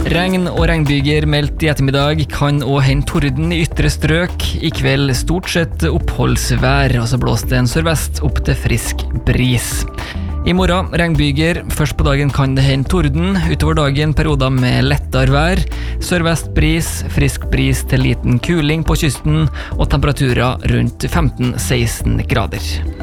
Regn og regnbyger meldt I ettermiddag, kan også hende torden I ytre strøk. I kveld stort sett oppholdsvær, og så blåser det en sørvest opp til frisk bris. I morgen regnbyger, først på dagen kan det hende torden, utover dagen perioder med lettere vær, sørvest bris, frisk bris til liten kuling på kysten, og temperaturer rundt 15-16 grader.